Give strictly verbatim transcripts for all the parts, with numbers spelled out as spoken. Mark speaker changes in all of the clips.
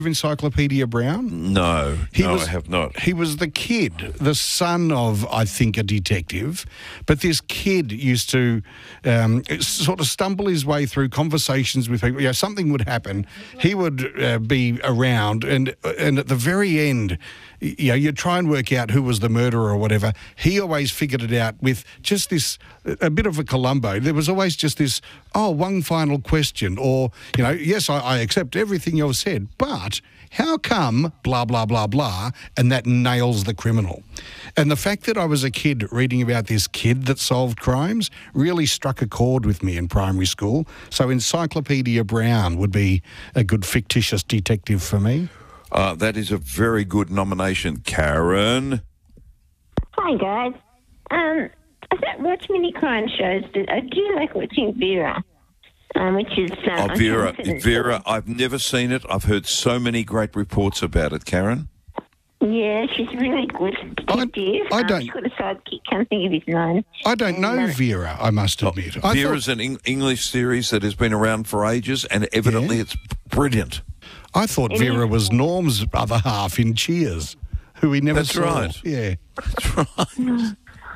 Speaker 1: Encyclopedia Brown?
Speaker 2: No,
Speaker 1: He
Speaker 2: no,
Speaker 1: was,
Speaker 2: I have not.
Speaker 1: He was the kid, the son of, I think, a detective. But this kid used to um, sort of stumble his way through conversations with people. You know, something would happen. He would uh, be around, and and at the very end, you know, you'd try and work out who was the murderer or whatever. He always figured it out with just this, a bit of a Columbo. There was always just this, oh, one final question, or, you know, yes, I, I accept everything you've said, but how come blah, blah, blah, blah, and that nails the criminal. And the fact that I was a kid reading about this kid that solved crimes really struck a chord with me in primary school. So Encyclopedia Brown would be a good fictitious detective for me.
Speaker 2: Uh, that is a very good nomination, Karen.
Speaker 3: Hi, guys. Um, I don't watch many crime shows, but I do like watching Vera, um, which is... Um,
Speaker 2: Oh, Vera, Vera, I've never seen it. I've heard so many great reports about it, Karen.
Speaker 3: Yeah, she's really good detective.
Speaker 1: I, I
Speaker 3: um,
Speaker 1: don't...
Speaker 3: She's got a sidekick, can't think of his name.
Speaker 1: I don't know Vera, I must admit.
Speaker 2: Oh,
Speaker 1: I
Speaker 2: Vera's
Speaker 1: thought,
Speaker 2: an Eng- English series that has been around for ages, and evidently
Speaker 1: Yeah.
Speaker 2: it's brilliant.
Speaker 1: I thought Vera was Norm's other half in Cheers, who we never
Speaker 2: That's
Speaker 1: saw.
Speaker 2: right.
Speaker 1: Yeah.
Speaker 2: That's right.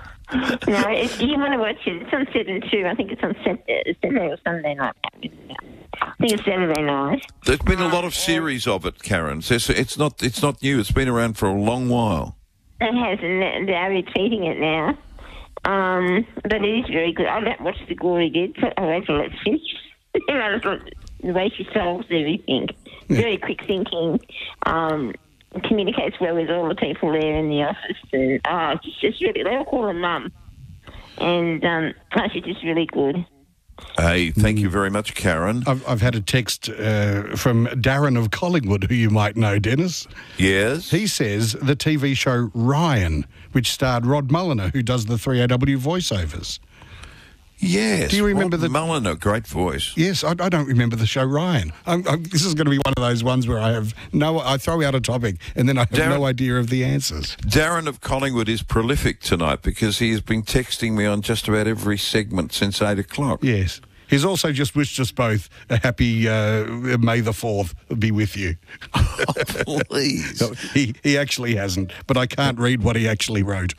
Speaker 3: No, if you want to watch it, it's on seven two. I think it's on Saturday, Saturday or Sunday night. I think it's Saturday night.
Speaker 2: There's been a lot of series of it, Karen. So It's, it's not it's not new. It's been around for a long while.
Speaker 3: It has, and they're repeating it now. Um, but it is very good. I don't watch the gory bits. I wait till it's finished. You know, it's like the way she solves everything. Very quick thinking. Um, communicates well with all the people there in the office. And oh, she's just really, they all call her Mum. And um, oh, she's just really good.
Speaker 2: Hey, thank you very much, Karen.
Speaker 1: I've, I've had a text uh, from Darren of Collingwood, who you might know, Dennis.
Speaker 2: Yes?
Speaker 1: He says the T V show Ryan, which starred Rod Mulliner, who does the three A W voiceovers.
Speaker 2: Yes.
Speaker 1: Do you remember
Speaker 2: Rod
Speaker 1: the-
Speaker 2: Mulliner, great voice.
Speaker 1: Yes, I, I don't remember the show Ryan. I'm, I'm, this is going to be one of those ones where I have no, I throw out a topic and then I have
Speaker 2: Darren-
Speaker 1: no idea of the answers.
Speaker 2: Darren of Collingwood is prolific tonight because he has been texting me on just about every segment since eight o'clock.
Speaker 1: Yes. He's also just wished us both a happy uh, May the fourth be with you.
Speaker 2: Oh, please.
Speaker 1: No, he, he actually hasn't, but I can't read what he actually wrote.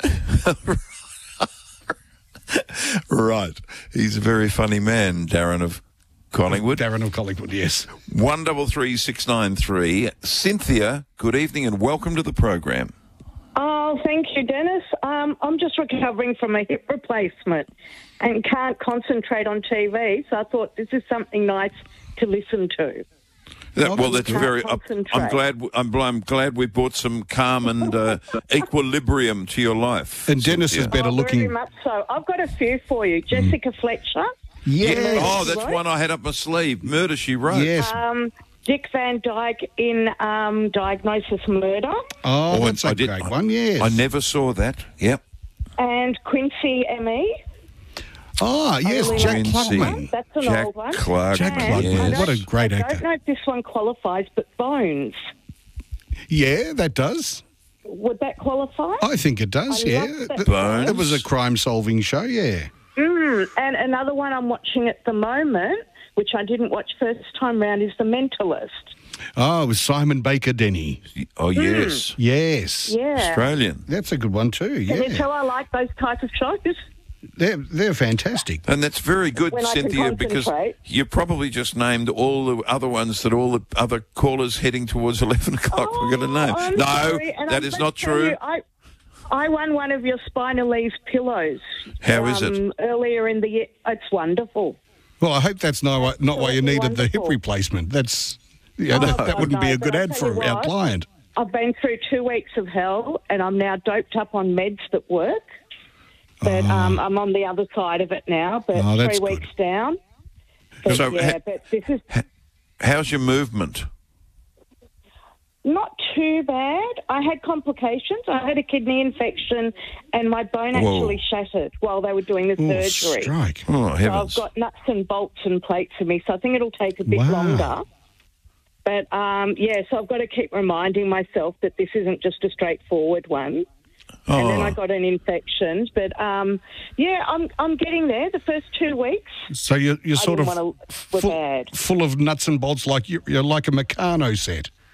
Speaker 2: Right. He's a very funny man, Darren of Collingwood.
Speaker 1: Darren of Collingwood, yes.
Speaker 2: One double three six nine three. Cynthia, good evening and welcome to the program.
Speaker 4: Oh, thank you, Dennis. Um, I'm just recovering from a hip replacement and can't concentrate on T V, so I thought this is something nice to listen to.
Speaker 2: That, well,
Speaker 4: you
Speaker 2: that's
Speaker 4: can't
Speaker 2: very. I'm, I'm
Speaker 4: concentrate.
Speaker 2: glad. I'm, I'm glad we brought some calm and uh, equilibrium to your life.
Speaker 1: And Dennis
Speaker 2: Cynthia.
Speaker 1: is better
Speaker 4: Oh,
Speaker 1: looking.
Speaker 4: very much so. I've got a few for you. Jessica Fletcher,
Speaker 1: Yes.
Speaker 2: Oh, that's
Speaker 4: Right.
Speaker 2: one I had up my sleeve. Murder, She Wrote.
Speaker 1: Yes.
Speaker 4: um, Dick Van Dyke in um, Diagnosis Murder,
Speaker 1: Oh,
Speaker 2: Oh,
Speaker 1: that's a
Speaker 2: I did-
Speaker 1: great
Speaker 2: I-
Speaker 1: one, yes.
Speaker 2: I never saw that. Yep.
Speaker 4: and Quincy M E.
Speaker 1: Oh, yes,
Speaker 4: really
Speaker 1: Jack
Speaker 4: like
Speaker 2: Quincy.
Speaker 1: Klugman.
Speaker 4: That's an
Speaker 2: Jack
Speaker 4: old one.
Speaker 2: Clark.
Speaker 1: Jack
Speaker 4: And
Speaker 1: Klugman.
Speaker 4: I
Speaker 2: Yes.
Speaker 1: What a
Speaker 4: don't-
Speaker 1: great
Speaker 4: I
Speaker 1: actor.
Speaker 4: don't know if this one qualifies, but Bones.
Speaker 1: Yeah, that does.
Speaker 4: Would that qualify?
Speaker 1: I think it does,
Speaker 4: I
Speaker 1: yeah.
Speaker 4: love that
Speaker 1: Th-
Speaker 2: Bones.
Speaker 1: It was a crime-solving show, yeah.
Speaker 4: Mm, and another one I'm watching at the moment, which I didn't watch first time round, is The Mentalist.
Speaker 1: Oh, it was Simon Baker Denny.
Speaker 2: Oh, yes.
Speaker 1: Yes.
Speaker 4: Yeah.
Speaker 2: Australian.
Speaker 1: That's a good one too,
Speaker 4: Can you
Speaker 1: yeah.
Speaker 4: tell I like those type of shows?
Speaker 1: They're, they're fantastic.
Speaker 2: And that's very good,
Speaker 4: When I can
Speaker 2: Cynthia, because
Speaker 4: concentrate.
Speaker 2: you probably just named all the other ones that all the other callers heading towards eleven o'clock were going to name.
Speaker 4: Oh, I'm
Speaker 2: no,
Speaker 4: sorry, and
Speaker 2: that
Speaker 4: I'm
Speaker 2: is
Speaker 4: going
Speaker 2: not
Speaker 4: to tell
Speaker 2: true.
Speaker 4: you, I, I won one of your Spinalese pillows.
Speaker 2: How is it?
Speaker 4: um, Earlier in the year. It's wonderful.
Speaker 1: Well, I hope that's not, not why you
Speaker 4: Absolutely
Speaker 1: needed the hip
Speaker 4: wonderful.
Speaker 1: replacement. That's yeah,
Speaker 4: Oh,
Speaker 1: that, that
Speaker 4: God,
Speaker 1: wouldn't be
Speaker 4: no,
Speaker 1: a good
Speaker 4: but I'll
Speaker 1: ad
Speaker 4: tell
Speaker 1: for
Speaker 4: you
Speaker 1: our
Speaker 4: what.
Speaker 1: client.
Speaker 4: I've been through two weeks of hell, and I'm now doped up on meds that work. But um, I'm on the other side of it now, but
Speaker 1: Oh, that's
Speaker 4: three
Speaker 1: good.
Speaker 4: weeks down. But
Speaker 2: So,
Speaker 4: yeah,
Speaker 2: ha-
Speaker 4: but this is
Speaker 2: How's your movement?
Speaker 4: not too bad. I had complications. I had a kidney infection, and my bone
Speaker 2: Whoa.
Speaker 4: actually shattered while they were doing the
Speaker 1: Oh,
Speaker 4: surgery.
Speaker 1: strike.
Speaker 2: Oh,
Speaker 4: So I've
Speaker 2: heavens.
Speaker 4: got nuts and bolts and plates in me, so I think it'll take a bit
Speaker 1: Wow.
Speaker 4: longer. But, um, yeah, so I've got to keep reminding myself that this isn't just a straightforward one. And then
Speaker 2: Oh.
Speaker 4: I got an infection. But, um, yeah, I'm I'm getting there. The first two weeks,
Speaker 1: So you're, you're
Speaker 4: I
Speaker 1: sort of
Speaker 4: didn't wanna- were
Speaker 1: full,
Speaker 4: bad.
Speaker 1: full of nuts and bolts like you, you're like a Meccano set.